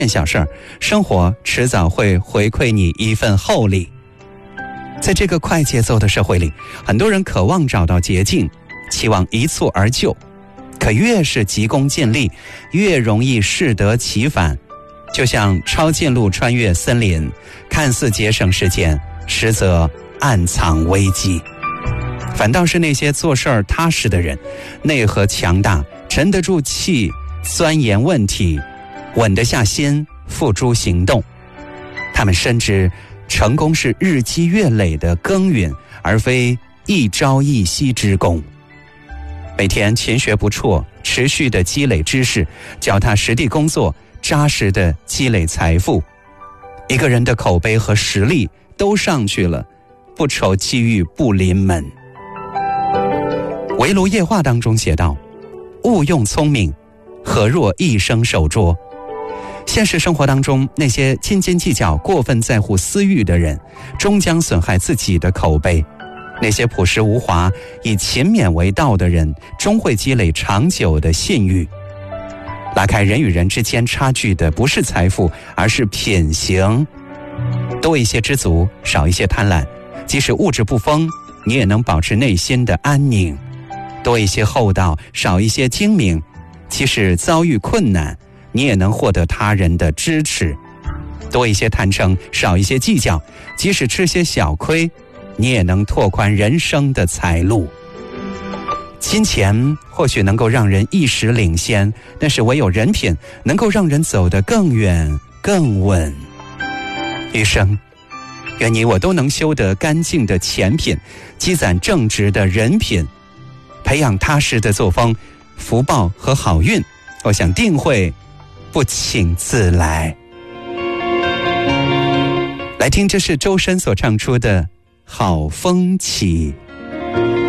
件小事儿，生活迟早会回馈你一份厚礼。在这个快节奏的社会里，很多人渴望找到捷径，期望一蹴而就，可越是急功近利，越容易适得其反。就像抄近路穿越森林，看似节省时间，实则暗藏危机。反倒是那些做事儿踏实的人，内核强大，沉得住气，钻研问题，稳得下心，付诸行动。他们深知成功是日积月累的耕耘，而非一朝一夕之功。每天勤学不辍，持续的积累知识，脚踏实地工作，扎实的积累财富，一个人的口碑和实力都上去了，不愁机遇不临门。围炉夜话当中写道，勿用聪明，何若一生守拙。现实生活当中，那些斤斤计较、过分在乎私欲的人，终将损害自己的口碑；那些朴实无华、以勤勉为道的人，终会积累长久的信誉。拉开人与人之间差距的不是财富，而是品行。多一些知足，少一些贪婪，即使物质不丰，你也能保持内心的安宁。多一些厚道，少一些精明，即使遭遇困难，你也能获得他人的支持。多一些坦诚，少一些计较，即使吃些小亏，你也能拓宽人生的财路。金钱或许能够让人一时领先，但是唯有人品能够让人走得更远更稳。余生，愿你我都能修得干净的钱品，积攒正直的人品，培养踏实的作风，福报和好运，我想定会不请自来。来听，这是周深所唱出的《好风起》。